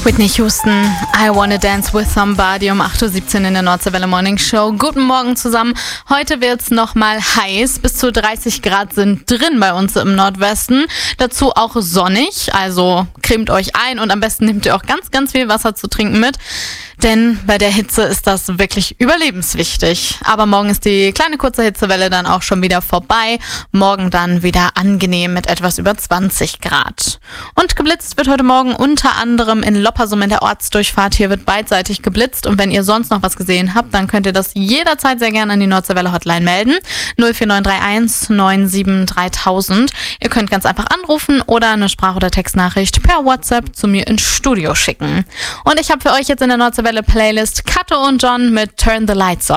Whitney Houston, I Wanna Dance With Somebody um 8.17 Uhr in der Nordseewelle Morning Show. Guten Morgen zusammen. Heute wird's nochmal heiß. Bis zu 30 Grad sind drin bei uns im Nordwesten. Dazu auch sonnig, also cremt euch ein und am besten nehmt ihr auch ganz, ganz viel Wasser zu trinken mit. Denn bei der Hitze ist das wirklich überlebenswichtig. Aber morgen ist die kleine kurze Hitzewelle dann auch schon wieder vorbei. Morgen dann wieder angenehm mit etwas über 20 Grad. Und geblitzt wird heute Morgen unter anderem in Loppersum in der Ortsdurchfahrt. Hier wird beidseitig geblitzt. Und wenn ihr sonst noch was gesehen habt, dann könnt ihr das jederzeit sehr gerne an die Nordseewelle Hotline melden. 04931 97 3000. Ihr könnt ganz einfach anrufen oder eine Sprach- oder Textnachricht per WhatsApp zu mir ins Studio schicken. Und ich habe für euch jetzt in der Nordseewelle Playlist Kato und John mit Turn the Lights On.